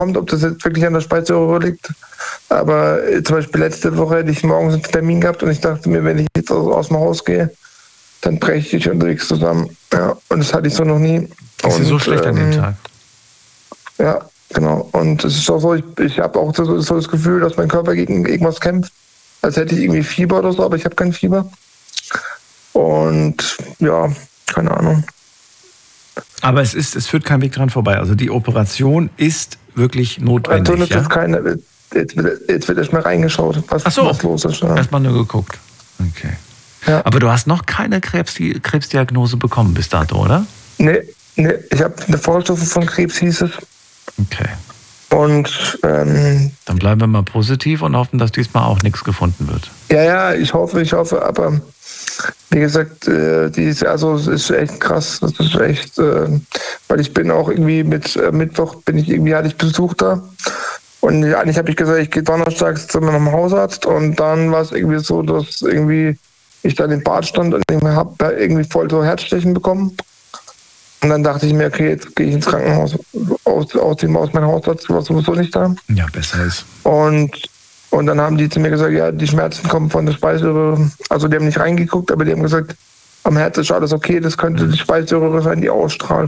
kommt, ob das jetzt wirklich an der Speiseröhre liegt. Aber zum Beispiel letzte Woche hätte ich morgens einen Termin gehabt und ich dachte mir, wenn ich jetzt aus dem Haus gehe, dann breche ich unterwegs zusammen. Ja, und das hatte ich so noch nie. Ist dir so schlecht an dem Tag? Ja, genau. Und es ist auch so, ich habe auch so das Gefühl, dass mein Körper gegen irgendwas kämpft. Als hätte ich irgendwie Fieber oder so, aber ich habe kein Fieber. Und ja, keine Ahnung. Aber es führt kein Weg dran vorbei. Also die Operation ist wirklich notwendig. Also jetzt wird erstmal reingeschaut, was los ist. Ja. Erstmal nur geguckt. Okay. Ja. Aber du hast noch keine Krebsdiagnose bekommen bis dato, oder? Nee, ich habe eine Vorstufe von Krebs, hieß es. Okay. Und dann bleiben wir mal positiv und hoffen, dass diesmal auch nichts gefunden wird. Ja, ich hoffe, aber wie gesagt, es ist echt krass. Das ist echt, weil ich bin auch irgendwie mit Mittwoch hatte ich Besuch da. Und eigentlich habe ich gesagt, ich gehe donnerstags zu meinem Hausarzt und dann war es irgendwie so, dass irgendwie ich dann im Bad stand und ich habe irgendwie voll so Herzstechen bekommen. Und dann dachte ich mir, okay, jetzt gehe ich ins Krankenhaus. Aus meinem Hausarzt war sowieso nicht da. Ja, besser ist. Und dann haben die zu mir gesagt, ja, die Schmerzen kommen von der Speiseröhre. Also die haben nicht reingeguckt, aber die haben gesagt, am Herz ist alles okay, das könnte die Speiseröhre sein, die ausstrahlt.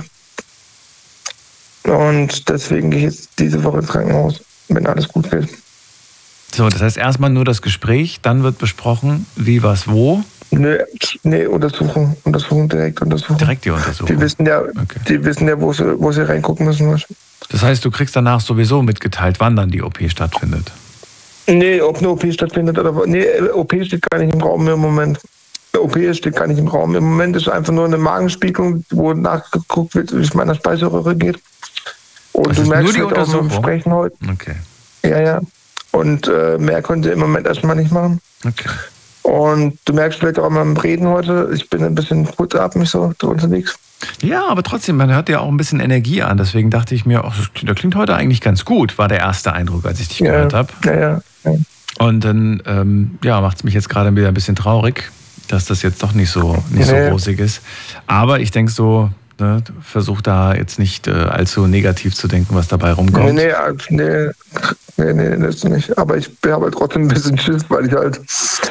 Und deswegen gehe ich jetzt diese Woche ins Krankenhaus, wenn alles gut geht. So, das heißt erstmal nur das Gespräch, dann wird besprochen, wie, was, wo? Nee, Untersuchung. Direkt die Untersuchung? Die wissen ja, wo sie reingucken müssen. Das heißt, du kriegst danach sowieso mitgeteilt, wann dann die OP stattfindet? Nee, ob eine OP stattfindet oder... Nee, OP steht gar nicht im Raum im Moment. OP steht gar nicht im Raum. Im Moment ist einfach nur eine Magenspiegelung, wo nachgeguckt wird, wie es meiner Speiseröhre geht. Und das du ist merkst nur die halt auch beim Sprechen heute. Okay. Ja. Und mehr konnte im Moment erstmal nicht machen. Okay. Und du merkst vielleicht auch beim Reden heute, ich bin ein bisschen kurzatmig so unterwegs. Ja, aber trotzdem, man hört ja auch ein bisschen Energie an. Deswegen dachte ich mir, das klingt heute eigentlich ganz gut, war der erste Eindruck, als ich dich gehört habe. Ja. Und dann macht es mich jetzt gerade wieder ein bisschen traurig, dass das jetzt doch nicht so rosig ist. Aber ich denke so, ne, versuch da jetzt nicht allzu negativ zu denken, was dabei rumkommt. Nee, das ist nicht. Aber ich habe halt trotzdem ein bisschen Schiss, weil ich halt,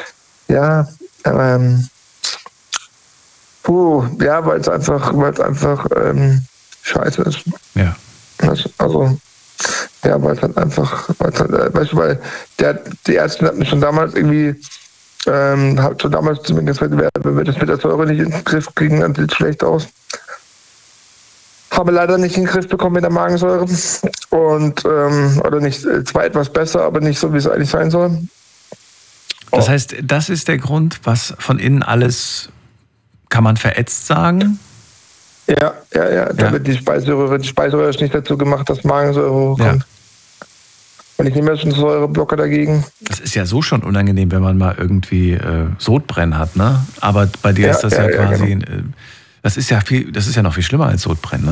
weil es einfach scheiße ist. Ja. Also, weil es halt einfach, weil die Ärztin hat mich schon damals irgendwie, hat schon damals zu mir gesagt, wenn wir das mit der Säure nicht in den Griff kriegen, dann sieht es schlecht aus. Habe leider nicht in den Griff bekommen mit der Magensäure und oder nicht, zwar etwas besser, aber nicht so, wie es eigentlich sein soll. Das heißt, das ist der Grund, was von innen alles, kann man verätzt sagen? Ja. Damit die Speiseröhre ist nicht dazu gemacht, dass Magensäure hochkommt. Und ich nehme jetzt einen Säureblocker dagegen. Das ist ja so schon unangenehm, wenn man mal irgendwie Sodbrennen hat, ne? Aber bei dir ist das ja quasi, genau. Das ist ja noch viel schlimmer als Sodbrennen,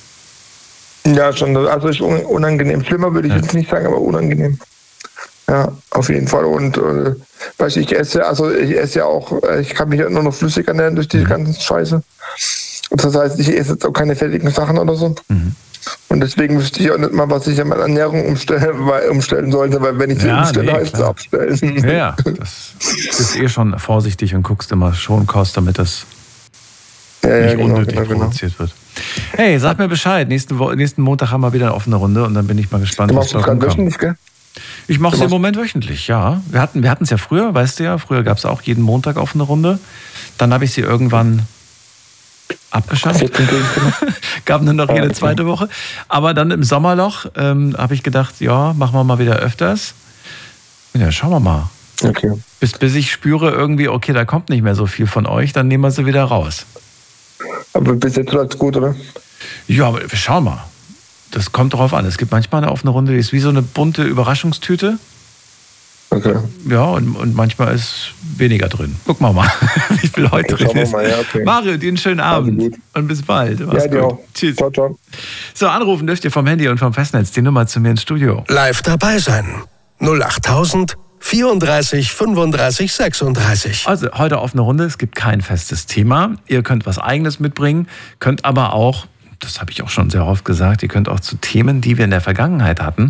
ne? Ja, schon. Also ist unangenehm. Schlimmer würde ich jetzt nicht sagen, aber unangenehm. Ja, auf jeden Fall. Und ich esse ja auch, ich kann mich ja nur noch flüssig ernähren durch die ganzen Scheiße. Und das heißt, ich esse jetzt auch keine fertigen Sachen oder so. Mhm. Und deswegen wüsste ich auch nicht mal, was ich an meiner Ernährung umstellen sollte, weil wenn ich sie umstelle, heißt es abstellen. Ja, das ist schon vorsichtig und guckst immer Schonkost, damit das nicht unnötig provoziert wird. Hey, sag mir Bescheid. Nächsten Montag haben wir wieder eine offene Runde und dann bin ich mal gespannt, was da rumkommt. Wöchentlich, gell? Ich mache es im Moment wöchentlich, ja. Wir hatten es ja früher, weißt du ja. Früher gab es auch jeden Montag offene Runde. Dann habe ich sie irgendwann abgeschafft. Gab nur noch jede zweite Woche. Aber dann im Sommerloch habe ich gedacht, ja, machen wir mal wieder öfters. Ja, schauen wir mal. Okay. Bis ich spüre irgendwie, okay, da kommt nicht mehr so viel von euch, dann nehmen wir sie wieder raus. Aber bis jetzt läuft's gut, oder? Ja, aber wir schauen mal. Das kommt darauf an. Es gibt manchmal eine offene Runde, die ist wie so eine bunte Überraschungstüte. Okay. Ja, und manchmal ist weniger drin. Gucken wir mal, wie viel heute drin ist. Okay. Mario, dir einen schönen Abend und bis bald. Mach's gut. Auch. Tschüss. Ciao. So, anrufen dürft ihr vom Handy und vom Festnetz die Nummer zu mir ins Studio. Live dabei sein. 08000 34 35 36. Also heute offene Runde, es gibt kein festes Thema. Ihr könnt was Eigenes mitbringen, könnt aber auch das habe ich auch schon sehr oft gesagt, ihr könnt auch zu Themen, die wir in der Vergangenheit hatten,